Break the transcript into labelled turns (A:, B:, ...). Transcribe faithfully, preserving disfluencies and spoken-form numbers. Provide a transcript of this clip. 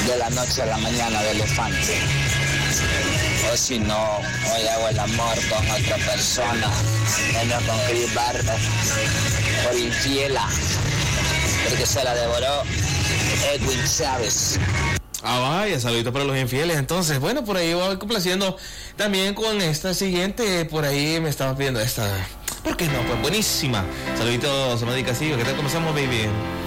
A: de la noche a la mañana de elefante. O si no, hoy hago el amor con otra persona, menos con Chris Barber, por infiela, porque se la devoró Edwin Chávez.
B: Ah, vaya, saludito para los infieles. Entonces, bueno, por ahí voy complaciendo también con esta siguiente. Por ahí me estaba pidiendo esta. ¿Por qué no? Pues buenísima. Saluditos, Samadi Castillo. ¿Qué tal comenzamos, baby?